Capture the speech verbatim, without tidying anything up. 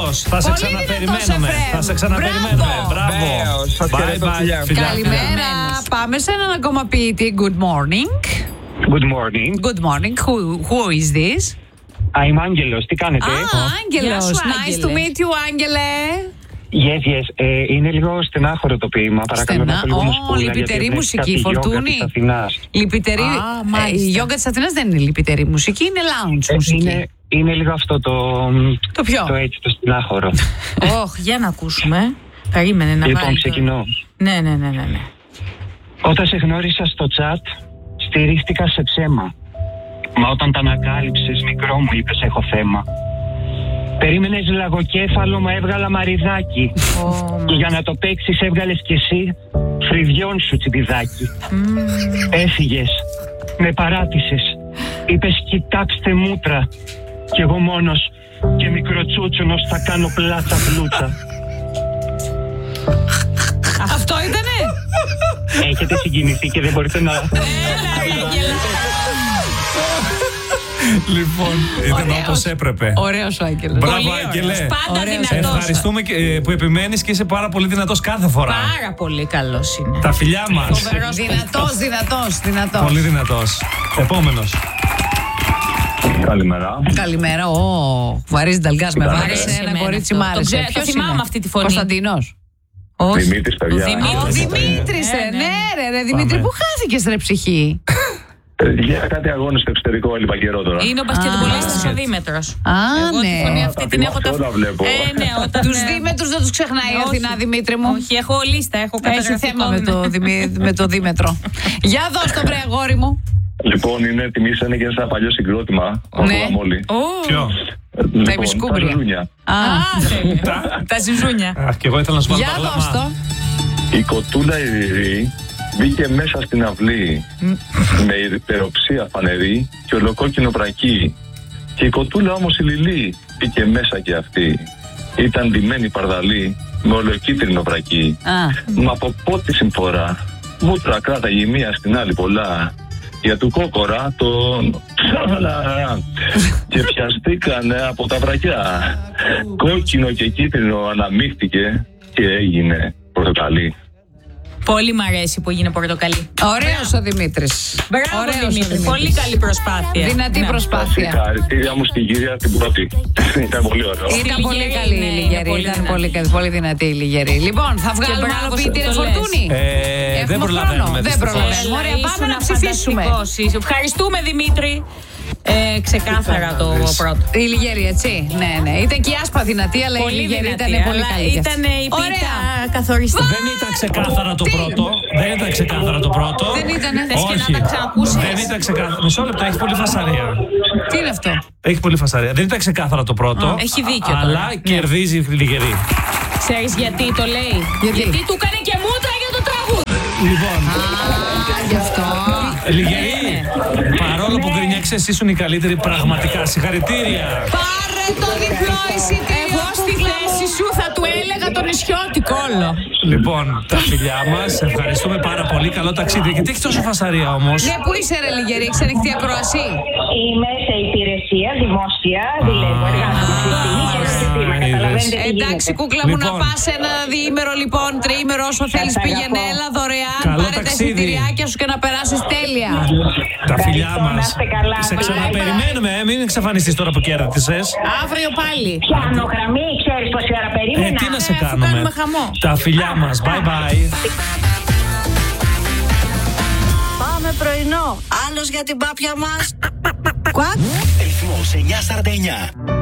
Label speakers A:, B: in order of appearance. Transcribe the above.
A: δυνατός. Θα σε ξαναπεριμένουμε. Θα σε ξαναπεριμένουμε. Μπράβο. Bye bye.
B: Καλημέρα. Πάμε σε έναν ακόμα ποιητή. Good morning.
C: Good morning.
B: Good morning. Who, who is this?
C: I'm Άγγελος. Τι κάνετε?
B: Α, Άγγελος. Nice to meet you, Άγγελε.
C: Yes, yes. Ε, είναι λίγο στενάχωρο το ποίημα. Παρακαλώ να
B: Στενά. Ω, λυπητερή μουσική. Φορτούνη. Λυπητερή. Η γιόγκα της Αθηνάς δεν είναι λυπητερή μουσική, είναι lounge
C: ε,
B: μουσική.
C: Είναι, είναι λίγο αυτό το.
B: Το ποιο?
C: Το έτσι, το στενάχωρο.
D: Ωχ, για να ακούσουμε. Περίμενε να
C: Λοιπόν,
D: βάλει.
C: ξεκινώ.
D: Ναι, ναι, ναι, ναι, ναι.
C: Όταν σε γνώρισα στο chat, στηρίχτηκα σε ψέμα. Μα όταν τα ανακάλυψες, μικρό μου είπες έχω θέμα. Περίμενες λαγοκέφαλο, μα έβγαλα μαριδάκι.
D: Oh,
C: Και για να το παίξεις έβγαλες κι εσύ φρυδιόν σου τσιπιδάκι. Mm. Έφυγες, με παράτησες. Είπες κοιτάξτε μούτρα. Κι εγώ μόνος και μικροτσούτσονος θα κάνω πλάτσα πλούτσα.
B: Αυτό ήτανε?
C: Έχετε συγκινηθεί και δεν μπορείτε να...
A: Λοιπόν, ήταν όπως έπρεπε.
B: Ωραίος ο Άγγελος.
A: Μπράβο, Άγγελε.
D: Πάντα δυνατός.
A: Ευχαριστούμε και, που επιμένεις και είσαι πάρα πολύ δυνατός κάθε φορά.
D: Πάρα πολύ καλός είναι.
A: Τα φιλιά μας.
B: Δυνατός, δυνατός, δυνατός.
A: Πολύ δυνατός. Επόμενος.
E: Καλημέρα.
B: Καλημέρα. Ω, Βαρύς Νταλγκάς. Με βάρεσε ένα κορίτσι μ' άρεσε.
D: Το
B: Ποιος
D: θυμάμαι
B: είναι?
D: αυτή τη φωνή.
B: Κωνσταντίνος.
D: Όχι.
E: Δημήτρης, παιδιά.
B: Ο Δημήτρης, ρε. Ναι, ρε, ρε. Δημήτρη, πού χάθηκες, ρε ψυχή?
E: Για κάτι αγώνες στο εξωτερικό έλειπα καιρό τώρα.
D: Είναι ο μπασκετμπολίστας ο Δήμετρος.
B: Α,
D: Εγώ τη φωνή
B: ναι.
D: αυτή την έχω τα...
E: Όλα βλέπω.
D: Ε, ναι, όταν...
B: Τους Δήμετρους δεν τους ξεχνάει η Αθηνά, Δημήτρη μου.
D: Όχι, έχω λίστα, έχω
B: Έχει
D: καταγραφεί.
B: θέμα με το, Δημή- με το Δήμετρο. Για δώσ' το, βρε αγόρι μου.
E: Λοιπόν, είναι τιμήσανε και ένα παλιό συγκρότημα.
B: Ναι.
E: Όλοι.
A: Ποιο?
B: Τα ημισκούμπρια.
E: Τα ζούνια.
B: Α,
D: Τα ζυζούνια.
A: Αχ, και εγώ ήθελα να σου βάλω
B: για
A: τα
B: δώσ' το.
A: γλάμα.
E: Η κοτούλα η Ριρή μπήκε μέσα στην αυλή με υπεροψία φανερή και ολοκόκκινο βρακί. Και η κοτούλα όμως η Λιλή μπήκε μέσα και αυτή. Ήταν ντυμένη παρδαλή με ολοκίτρινο βρακί.
B: Α.
E: Μα από πότε συμφορά, μούτρα κράταγε η μία στην άλλη πολλά. Για του κόκορα τον ψάλα και πιαστήκανε από τα βρακιά. Κόκκινο και κίτρινο αναμίχτηκε και έγινε πορτοκαλί.
D: Πολύ μ' αρέσει που έγινε πορτοκαλί.
B: Ωραίος ο Δημήτρης.
D: Μπράβο,
B: Ωραίος ο
D: Δημήτρη. Πολύ καλή προσπάθεια.
B: Δυνατή
D: Ναι.
B: προσπάθεια.
E: Συγχαρητήρια μου στην κυρία την πρώτη. Ήταν πολύ ωραίο.
B: Ήταν πολύ
D: Λιγερή,
B: καλή
D: ναι,
B: η
D: είναι
B: Λιγερή.
D: πολύ
B: Ήταν
D: δυνατή.
B: πολύ, καλή, πολύ δυνατή η Λιγερή. Λοιπόν, θα βγάλουμε
D: μπράβο
B: άλλο
D: σου,
B: ποιητή,
D: το
B: Φορτούνη.
A: Ε,
B: Έχουμε
A: δεν
B: χρόνο.
A: προλαβαίνουμε.
B: Δεν
A: δυστυχώς.
B: προλαβαίνουμε. Ωραία,
D: Έλα,
B: πάμε
D: ήσουν
B: να ψηφίσουμε.
D: φανταστικός. Ευχαριστούμε, Δημήτρη. Ε, ξεκάθαρα το πρώτο.
B: Η Λιγερή, έτσι. Ναι, ναι. Ήταν και η Άσπα δυνατή, αλλά η
D: Πολύ
B: Λιγερή
D: δυνατή,
B: ήταν πολύ
D: αλλά
B: καλή. κι αυτή.
D: ήταν η πίτα
B: Ωραία.
D: καθοριστική.
A: Δεν ήταν ξεκάθαρα το πρώτο. Δεν ήταν ξεκάθαρα το πρώτο.
B: Δεν ήτανε.
D: Θες και να
A: Όχι.
D: τα ξανακούσεις?
A: Δεν ήταν ξεκάθαρα. Μισό λεπτό, έχει πολύ φασαρία.
B: Τι είναι αυτό?
A: Έχει πολύ φασαρία. Δεν ήταν ξεκάθαρα το πρώτο.
D: έχει δίκιο τώρα.
A: Αλλά κερδίζει η Λιγερή.
D: Ξέρεις γιατί το λέει?
B: Γιατί?
D: Γιατί του έκανε και μούτρα για το τραγούδι.
A: Λοιπόν,
B: Γι' αυτό.
A: Λιγερή, παρόλο που γκρινιάξες, εσύ ήσουν οι καλύτεροι πραγματικά. Συγχαρητήρια.
B: Πάρε το διπλό εισιτήριο.
D: Εγώ στη θέση σου θα του έλεγα τον Ισιώτη κόλλο.
A: Λοιπόν, τα φιλιά μας, ευχαριστούμε πάρα πολύ. Καλό ταξίδι. Γιατί έχει τόσο φασαρία όμως?
B: Ναι, πού είσαι, ρε Λιγερή, έχεις ανοιχτή ακροασία?
F: Είμαι σε υπηρεσία δημόσια, δουλεύω, εργάζομαι στη στιγμή και ένα ζήτημα. Καταλαβαίνετε τι
B: Εντάξει,
F: γίνεται.
B: κούκλα μου, να
A: Λοιπόν.
B: πας ένα διήμερο, λοιπόν, τριήμερο, όσο θέλεις,
F: αγαπώ.
B: πήγαινε, έλα δωρεάν.
A: Καλό
B: Πάρε τα
A: ταξίδι.
B: εισιτηριάκια σου και να περάσεις τέλεια.
A: Τα φιλιά
F: Ευχαριστώ, να
A: μας.
F: είστε καλά.
A: Σε
F: Bye,
A: ξαναπεριμένουμε, ε, μην εξαφανιστείς τώρα που κέρδισες.
D: Αύριο πάλι.
F: Πιάνω γραμμή, ξέρεις πόση ώρα
A: Ε,
F: περίμενα.
A: τι να σε
D: αφού
A: κάνουμε.
D: κάνουμε χαμό.
A: Τα φιλιά μας. Bye bye.
G: Πάμε πρωινό. Άλλος για την πάπια μας. Κουακ.
H: Ρυθμός εννιά σαράντα εννιά.